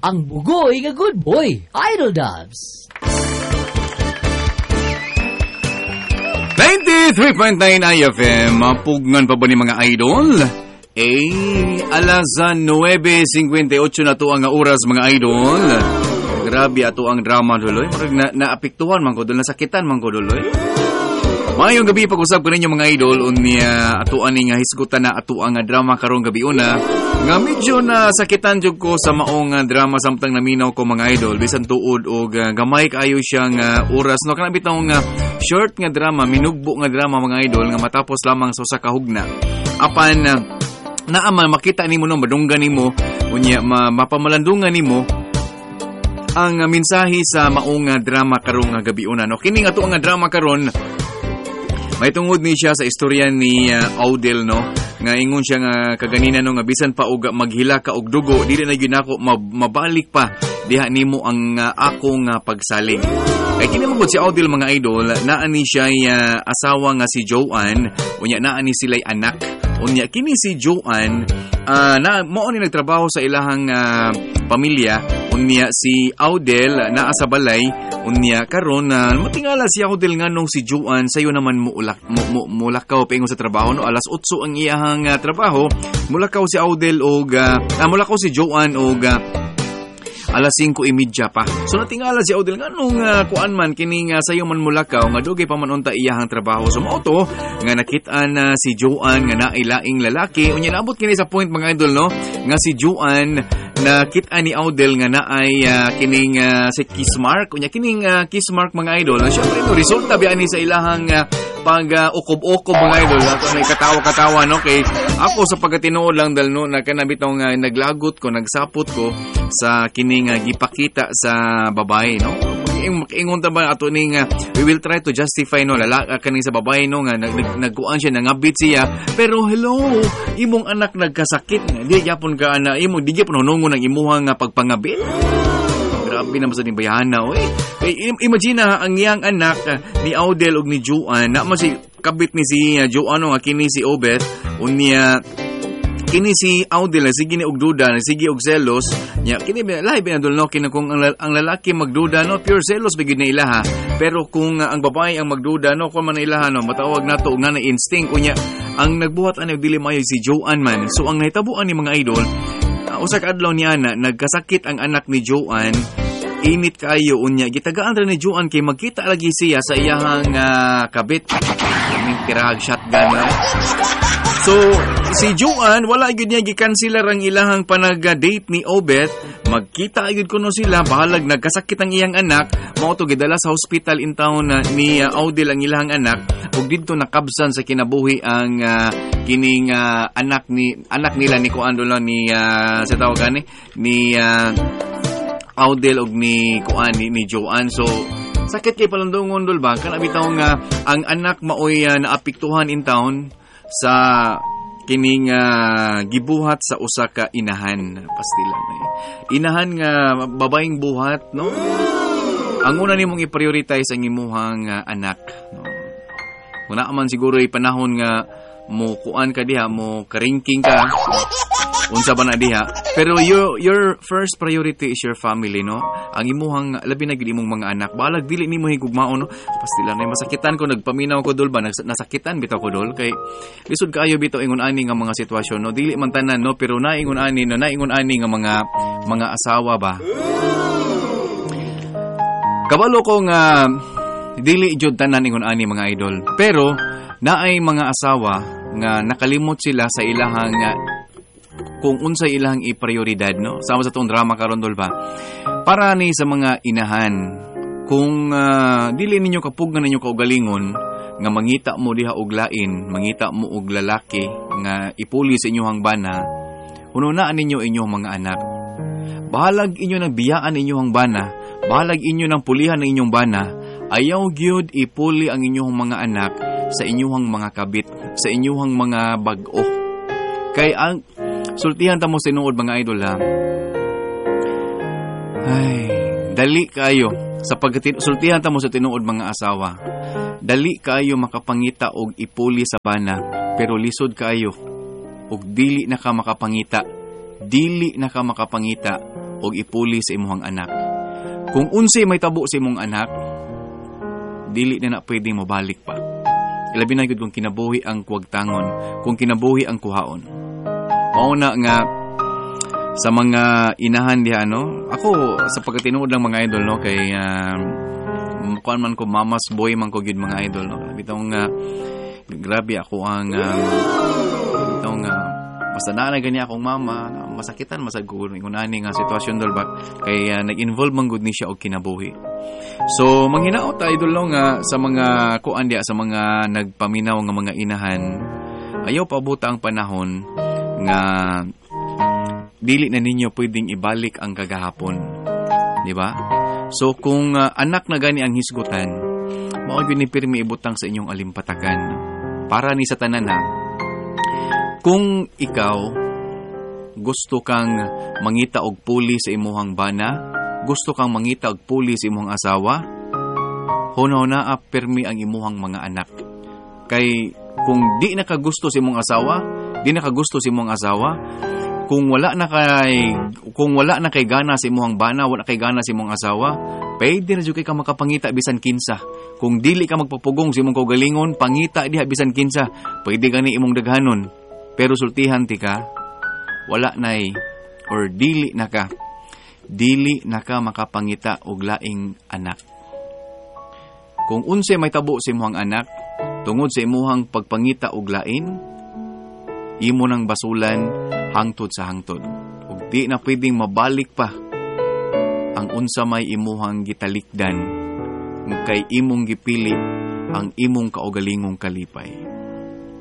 ang bugoy nga good boy, Idol Dubs. 93.9 IFM, mapugnan pa ba ni mga idol? Alas 9:58 na to ang oras mga idol. Grabe ato ang drama duloy. Naapektuhan man ko duloy, nasakitan man ko duloy. Mayong gabi pag-usap ko ninyo mga idol unya ato ani nga hisgutan na ato ang drama karong gabi una. Nga medyo na sakitan jud ko sa maong drama samtang naminaw ko mga idol bisan tuod og gamay kaayo siyang oras no kana bitaw nga short nga drama, minugbo nga drama mga idol nga matapos lamang sa usa ka hugna. Apan naaman makita nimo no madunggan nimo unya mapamalandungan nimo ang mensahe sa maong drama karong gabi una no. Kini nga to ang drama karon may tungod ni siya sa istorya ni Audel no nga ingon siya nga kaganina no nga bisan pa og maghila ka og dugo dili na gyud nako mabalik pa diha nimo ang akong pagsalig. Kay kini mo si Audel mga idol naa ni siya asawa nga si Joanne unya naa ni sila'y anak. Unya kini si Joanne na mao ni nagtrabaho sa ilahang pamilya unya si Audel naa sa balay unya karon matingala si Audel nganong si Joanne sayo naman mulakaw paingon sa trabaho no alas 8 ang iyahang trabaho mulakaw si Audel og mulakaw si Joanne og alas 5:30 pa. So natingala si Audel nganong kuan man kini nga sayo man mulakaw nga dugay pa man unta iyahang trabaho. So mao to nga nakitaan si Joanne nga nailaing lalaki unya naabot kini sa point mga idol no nga si Joanne nakita ni Audel nga naay kining si kiss mark unya kining kiss mark mga idol syempre no resulta biani sa ilahang pag ukob-ukob mga idol ato may katawa-katawa no kay ako sa pagkatinuod lang dal no nakanabitaw nga naglagot ko nagsapot ko sa kining gipakita sa babae no ingon ta ba ato ning we will try to justify no lalaki kaning sa babae no nga nagkuan siya nangabit siya pero hello imong anak nagkasakit di gyapon ka ana imo di gyapon hunungon ang imuhang pagpangabit. Grabe naman sa bayana oy. Imagine ang iyang anak ni Audel ug ni Joanne na si kabit ni si Joanne nga kini si Obet unya kini si Audel sige ni og duda sige og selos nya kini lahi binadol no kini kung ang lalaki magduda no pure selos bigid na ilaha pero kung ang babae ang magduda no kung man ilaha no matawag nato nga na instinct unya ang nagbuhat ani dili mayo si Joanne man so ang nahitabuan ni mga idol usa ka adlaw ni ana nagkasakit ang anak ni Joanne init kayo unya gitagaan ra ni Joanne kay magkita lagi siya sa iyahang kabit kaming tirahag shotgun no? So si Joanne wala gyud niya gi-cancelar ang ilahang panag-date ni Obet magkita gyud kuno sila bahalag nagkasakit ang iyang anak mao to gidala sa hospital in town ni Audel ang ilahang anak ug didto nakabsan sa kinabuhi ang kining anak nila ni kuandolo ni sa tawag gani ni Audel og ni kuan ni Joanne so sakit kay palandungon dol ba kana bitaw nga ang anak maoy naapektuhan in town sa kining gibuhat sa usa ka inahan pastilan inahan nga babaeng buhat no ang una nimong i-prioritize ang imuhang anak no una man siguro panahon nga mo kuan ka diha mo karingking ka unsa ba na diha pero your first priority is your family no ang imuhang labi na gid imong mga anak balag dili nimo higugmaon no pastilan ay masakitan ko nagpaminaw ko dol ba nasakitan bitaw ko dol kay lisod kaayo bitaw ingon ani nga mga sitwasyon no dili man tanan no pero naingon ani nga mga asawa ba kabalo ko nga dili jud tanan ingon ani mga idol pero naay mga asawa nga nakalimot sila sa ilahang kung unsay ilahang i-prioridad no sama sa tong drama karon dol ba para ni sa mga inahan kung dili ninyo kapugnan ninyo kaugalingon nga mangita mo diha og lain mangita mo og lalaki nga ipuli sa inyong bana hununaan ninyo inyong mga anak bahalag inyo nang biyaan inyong bana bahalag inyo nang pulihan ang inyong bana ayaw gyud ipuli ang inyong mga anak sa inyong mga kabit sa inyong mga bag-o kay ang sultihan ta mo sinuod mga idol ha ay dali kayo sa sultihan ta mo sa tinuod mga asawa dali kayo makapangita og ipuli sa bana pero lisod kayo og dili na ka makapangita og ipuli sa imong anak. Kung unsay may tabo sa imong anak, dili na pwedeng mabalik pa. Ilabi na gud kung kinabuhi ang kuwagtangon, kung kinabuhi ang kuhaon. Mao na nga sa mga inahan diha ako sa pagkatinuod lang mga idol kay kuan man ko mama's boy man ko gyud mga idol bitong grabe ako ang bitong basta na gani akong mama masakitan masaguro ingon ani nga sitwasyon dol ba kay nag-involve man gud ni siya og kinabuhi. So manghinaot idol nga sa mga kuan diha sa mga nagpaminaw nga mga inahan, ayaw pabuta ang panahon nga dili na ninyo pwedeng ibalik ang kagahapon. Di ba? So, kung anak na gani ang hisgutan, mao gyud ni pirmi ibutang sa inyong alimpatagan. Para ni sa tanan kung ikaw gusto kang mangita og puli sa imuhang bana, gusto kang mangita og puli sa imuhang asawa, hunahuna pirmi ang imuhang mga anak. Kay kung di na ka gusto sa imong asawa, kung wala na kay gana sa imong bana, wala kay gana sa imong asawa, pwede na jud kay ka makapangita bisan kinsa. Kung dili ka magpapugong sa imong kaugalingon, pangita diha bisan kinsa. Pwede gani imong daghanon. Pero sultihan ti ka, wala nay or dili na ka makapangita og laing anak. Kung unsay may tabo sa imong anak, tungod sa imuhang pagpangita og lain, imo nang basulan hangtod sa hangtod. Ug di na pwedeng mabalik pa ang unsa may imuhang gitalikdan kay imong gipili ang imong kaugalingong kalipay.